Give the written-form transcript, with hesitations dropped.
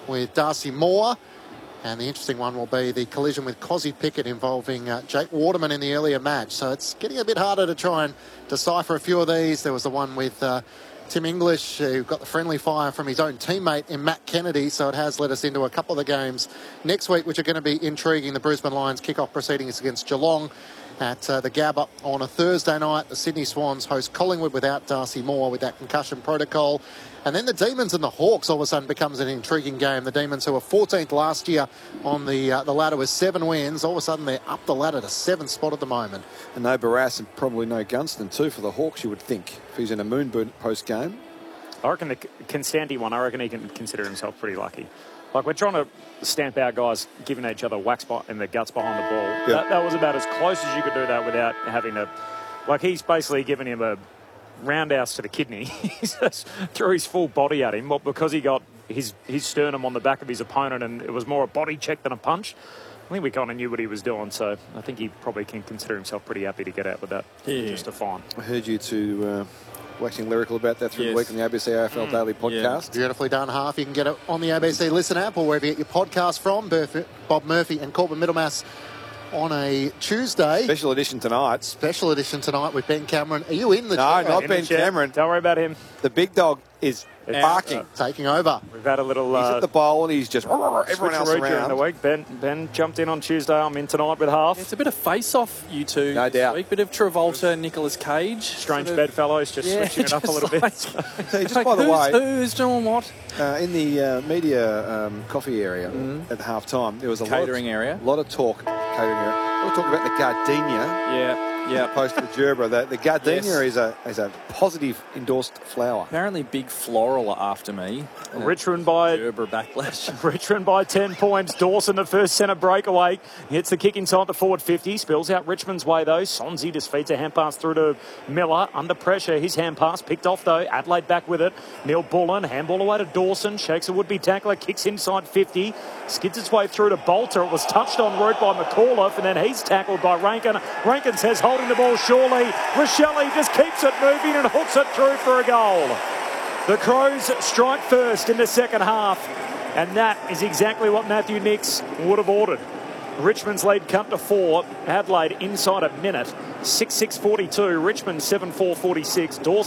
with Darcy Moore. And the interesting one will be the collision with Cozzy Pickett involving Jake Waterman in the earlier match. So it's getting a bit harder to try and decipher a few of these. There was the one with Tim English, who got the friendly fire from his own teammate in Matt Kennedy. So it has led us into a couple of the games next week, which are going to be intriguing. The Brisbane Lions kick-off proceedings against Geelong at the Gabba on a Thursday night. The Sydney Swans host Collingwood without Darcy Moore with that concussion protocol. And then the Demons and the Hawks all of a sudden becomes an intriguing game. The Demons, who were 14th last year on the ladder with 7 wins, all of a sudden they're up the ladder to 7th spot at the moment. And no Barrass and probably no Gunston too for the Hawks, you would think, if he's in a Moonboot post game. I reckon the Constanti one, I reckon he can consider himself pretty lucky. Like, we're trying to stamp out guys giving each other whacks in the guts behind the ball. Yep. That was about as close as you could do that without having to... Like, he's basically given him a roundhouse to the kidney. He just threw his full body at him. Well, because he got his sternum on the back of his opponent and it was more a body check than a punch. I think we kind of knew what he was doing, so I think he probably can consider himself pretty happy to get out with that. Yeah. Just a fine. I heard you two waxing lyrical about that through the week on the ABC AFL Daily podcast. Yeah. Beautifully done, Half. You can get it on the ABC Listen app or wherever you get your podcast from. Bob Murphy and Corbin Middlemass on a Tuesday. Special edition tonight. Special edition ttonight with Ben Cameron. Are you in the No, chair? not Ben Cameron. Don't worry about him. The big dog is barking. Taking over. We've had a little... he's at the bowl and he's just... everyone else around. During the week. Ben jumped in on Tuesday. I'm in tonight with Half. It's a bit of face-off, you two. No doubt. Week. Bit of Travolta, Nicolas Cage. Strange bedfellows, just switching it up a little bit. So just by the way... Who's doing what? In the media coffee area at half time, there was a catering area. A lot of talk, catering area. A lot of talk about the gardenia. Yeah. Opposed to the gerbera. The gardenia is a positive endorsed flower. Apparently big floral after me. Richmond by... Gerber backlash. Richmond by 10 points. Dawson, the first centre breakaway. Hits the kick inside the forward 50. Spills out Richmond's way, though. Sonzi just feeds a hand pass through to Miller. Under pressure. His hand pass picked off, though. Adelaide back with it. Neil Bullen. Handball away to Dawson. Shakes a would-be tackler. Kicks inside 50. Skids its way through to Bolter. It was touched on route by McAuliffe, and then he's tackled by Rankin. Rankin says holding the ball surely. Rochelle just keeps it moving and hooks it through for a goal. The Crows strike first in the second half, and that is exactly what Matthew Nicks would have ordered. Richmond's lead cut to 4. Adelaide inside a minute. 6-6-42. Richmond 7-4-46. Dawson